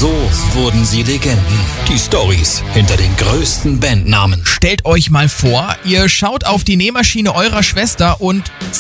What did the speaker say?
So wurden sie Legenden. Die Storys hinter den größten Bandnamen. Stellt euch mal vor, ihr schaut auf die Nähmaschine eurer Schwester und